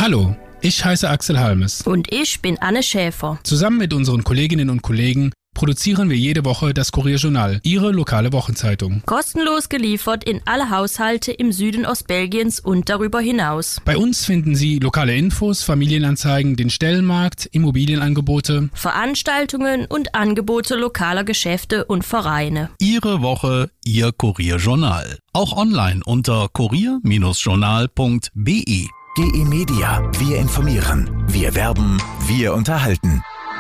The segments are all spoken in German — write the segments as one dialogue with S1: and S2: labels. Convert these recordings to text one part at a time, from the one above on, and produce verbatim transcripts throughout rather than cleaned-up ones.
S1: Hallo, ich heiße Axel Halmes.
S2: Und ich bin Anne Schäfer.
S1: Zusammen mit unseren Kolleginnen und Kollegen produzieren wir jede Woche das Kurierjournal, Ihre lokale Wochenzeitung.
S2: Kostenlos geliefert in alle Haushalte im Süden Ostbelgiens und darüber hinaus.
S1: Bei uns finden Sie lokale Infos, Familienanzeigen, den Stellenmarkt, Immobilienangebote,
S2: Veranstaltungen und Angebote lokaler Geschäfte und Vereine.
S3: Ihre Woche, Ihr Kurierjournal. Auch online unter kurier Journal punkt b e.
S4: G E Media. Wir informieren. Wir werben. Wir unterhalten.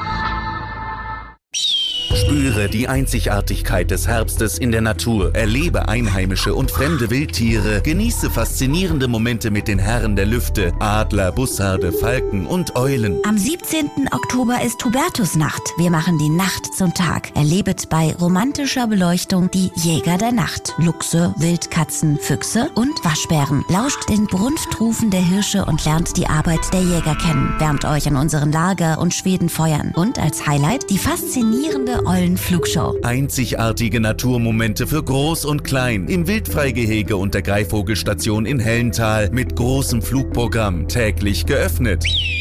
S5: Spüre die Einzigartigkeit des Herbstes in der Natur, erlebe einheimische und fremde Wildtiere, genieße faszinierende Momente mit den Herren der Lüfte, Adler, Bussarde, Falken und Eulen.
S6: Am siebzehnten Oktober ist Hubertusnacht. Wir machen die Nacht zum Tag. Erlebet bei romantischer Beleuchtung die Jäger der Nacht. Luchse, Wildkatzen, Füchse und Waschbären. Lauscht den Brunftrufen der Hirsche und lernt die Arbeit der Jäger kennen. Wärmt euch an unseren Lager- und Schwedenfeuern. Und als Highlight die faszinierende Eulenflugshow.
S5: Einzigartige Naturmomente für Groß und Klein im Wildfreigehege und der Greifvogelstation in Hellental mit großem Flugprogramm täglich geöffnet.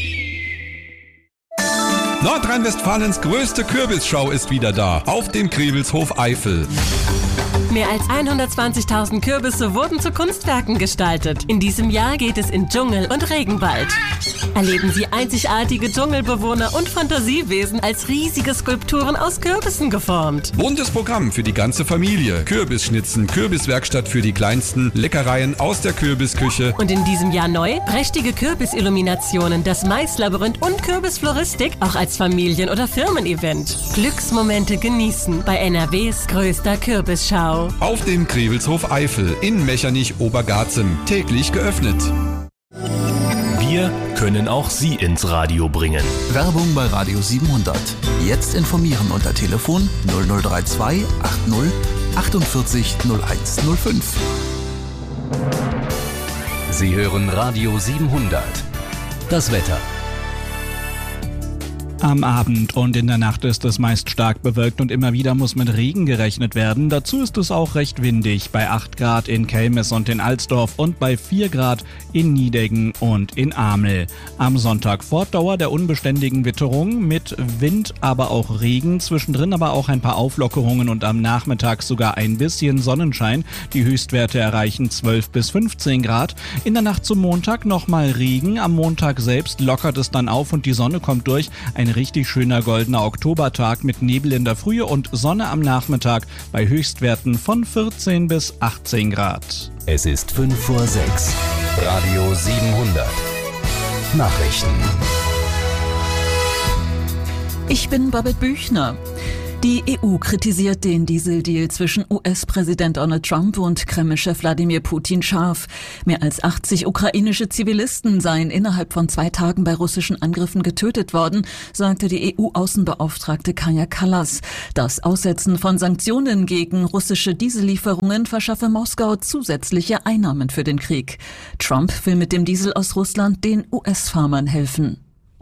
S7: Nordrhein-Westfalens größte Kürbisschau ist wieder da, auf dem Krewelshof Eifel.
S8: Mehr als hundertzwanzigtausend Kürbisse wurden zu Kunstwerken gestaltet. In diesem Jahr geht es in Dschungel und Regenwald. Erleben Sie einzigartige Dschungelbewohner und Fantasiewesen als riesige Skulpturen aus Kürbissen geformt.
S7: Buntes Programm für die ganze Familie. Kürbisschnitzen, Kürbiswerkstatt für die Kleinsten, Leckereien aus der Kürbisküche.
S8: Und in diesem Jahr neu prächtige Kürbisilluminationen, das Maislabyrinth und Kürbisfloristik auch als Familien- oder Firmen-Event. Glücksmomente genießen bei N R Ws größter Kürbisschau.
S7: Auf dem Krewelshof Eifel in Mechernich-Obergarzem. Täglich geöffnet.
S9: Wir können auch Sie ins Radio bringen.
S10: Werbung bei Radio siebenhundert. Jetzt informieren unter Telefon null null drei zwei achtzig achtundvierzig null eins null fünf.
S9: Sie hören Radio siebenhundert. Das Wetter.
S11: Am Abend und in der Nacht ist es meist stark bewölkt und immer wieder muss mit Regen gerechnet werden. Dazu ist es auch recht windig, bei acht Grad in Kelmis und in Alsdorf und bei vier Grad in Niedeggen und in Amel. Am Sonntag Fortdauer der unbeständigen Witterung mit Wind, aber auch Regen, zwischendrin aber auch ein paar Auflockerungen und am Nachmittag sogar ein bisschen Sonnenschein. Die Höchstwerte erreichen zwölf bis fünfzehn Grad. In der Nacht zum Montag nochmal Regen, am Montag selbst lockert es dann auf und die Sonne kommt durch. Ein richtig schöner goldener Oktobertag mit Nebel in der Frühe und Sonne am Nachmittag bei Höchstwerten von vierzehn bis achtzehn Grad.
S9: Es ist fünf vor sechs. Radio siebenhundert. Nachrichten.
S12: Ich bin Babette Büchner. Die E U kritisiert den Dieseldeal zwischen U S-Präsident Donald Trump und Kreml-Chef Wladimir Putin scharf. Mehr als achtzig ukrainische Zivilisten seien innerhalb von zwei Tagen bei russischen Angriffen getötet worden, sagte die E U-Außenbeauftragte Kaja Kallas. Das Aussetzen von Sanktionen gegen russische Diesellieferungen verschaffe Moskau zusätzliche Einnahmen für den Krieg. Trump will mit dem Diesel aus Russland den U S-Farmern helfen.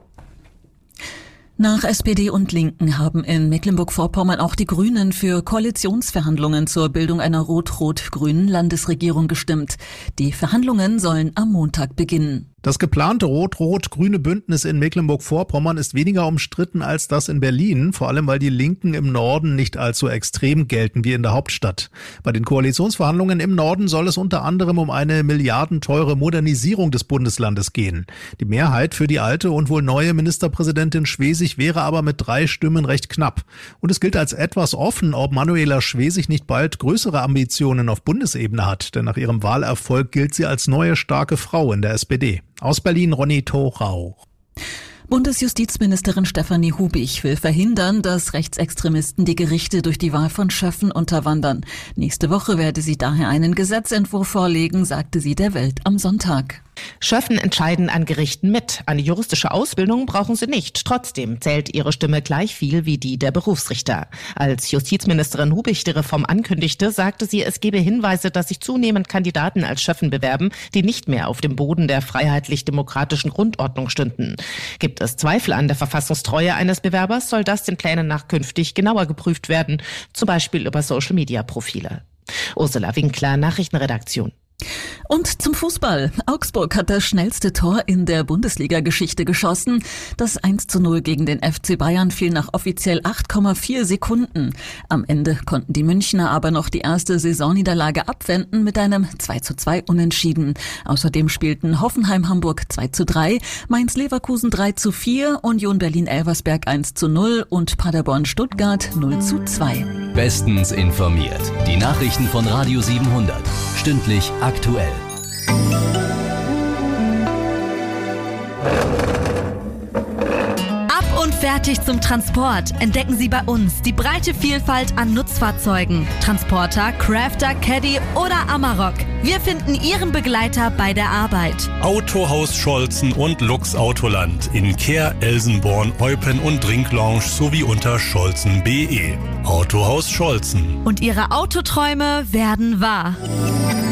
S12: Nach S P D und Linken haben in Mecklenburg-Vorpommern auch die Grünen für Koalitionsverhandlungen zur Bildung einer rot-rot-grünen Landesregierung gestimmt. Die Verhandlungen sollen am Montag beginnen.
S13: Das geplante rot-rot-grüne Bündnis in Mecklenburg-Vorpommern ist weniger umstritten als das in Berlin, vor allem weil die Linken im Norden nicht allzu extrem gelten wie in der Hauptstadt. Bei den Koalitionsverhandlungen im Norden soll es unter anderem um eine milliardenteure Modernisierung des Bundeslandes gehen. Die Mehrheit für die alte und wohl neue Ministerpräsidentin Schwesig wäre aber mit drei Stimmen recht knapp. Und es gilt als etwas offen, ob Manuela Schwesig nicht bald größere Ambitionen auf Bundesebene hat, denn nach ihrem Wahlerfolg gilt sie als neue starke Frau in der S P D. Aus Berlin Ronny Thorau.
S12: Bundesjustizministerin Stefanie Hubich will verhindern, dass Rechtsextremisten die Gerichte durch die Wahl von Schöffen unterwandern. Nächste Woche werde sie daher einen Gesetzentwurf vorlegen, sagte sie der Welt am Sonntag.
S14: Schöffen entscheiden an Gerichten mit. Eine juristische Ausbildung brauchen sie nicht. Trotzdem zählt ihre Stimme gleich viel wie die der Berufsrichter. Als Justizministerin Hubich die Reform ankündigte, sagte sie, es gebe Hinweise, dass sich zunehmend Kandidaten als Schöffen bewerben, die nicht mehr auf dem Boden der freiheitlich-demokratischen Grundordnung stünden. Gibt es Zweifel an der Verfassungstreue eines Bewerbers, soll das den Plänen nach künftig genauer geprüft werden, zum Beispiel über Social-Media-Profile. Ursula Winkler, Nachrichtenredaktion.
S12: Und zum Fußball. Augsburg hat das schnellste Tor in der Bundesliga-Geschichte geschossen. Das eins zu null gegen den F C Bayern fiel nach offiziell acht Komma vier Sekunden. Am Ende konnten die Münchner aber noch die erste Saisonniederlage abwenden mit einem zwei zu zwei Unentschieden. Außerdem spielten Hoffenheim-Hamburg zwei zu drei, Mainz-Leverkusen drei zu vier, Union Berlin-Elversberg eins zu null und Paderborn-Stuttgart null zu zwei.
S9: Bestens informiert. Die Nachrichten von Radio siebenhundert. Stündlich aktuell.
S15: Ab und fertig zum Transport. Entdecken Sie bei uns die breite Vielfalt an Nutzfahrzeugen. Transporter, Crafter, Caddy oder Amarok. Wir finden Ihren Begleiter bei der Arbeit.
S16: Autohaus Scholzen und Lux Autoland in Kehr, Elsenborn, Eupen und Trinklounge sowie unter scholzen punkt de. Autohaus Scholzen.
S15: Und Ihre Autoträume werden wahr.